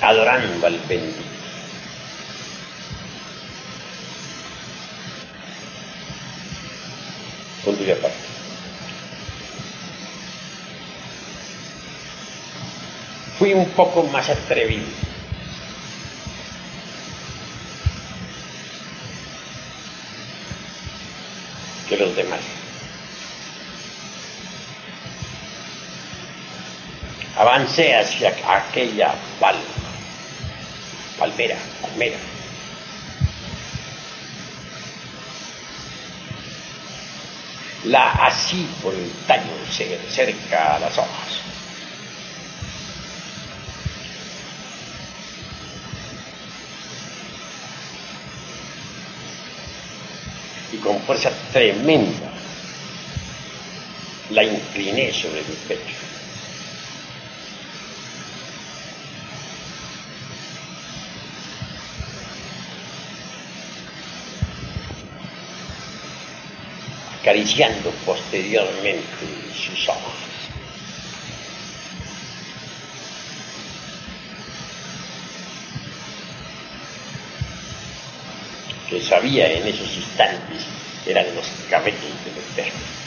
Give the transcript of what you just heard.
adorando al bendito. Punto y aparte. Fui un poco más atrevido que los demás. Avancé hacia aquella palmera. La así por el tallo cerca a las hojas. Y con fuerza tremenda la incliné sobre mi pecho. Acariciando posteriormente sus ojos. Que sabía en esos instantes eran los cabellos del Eterno.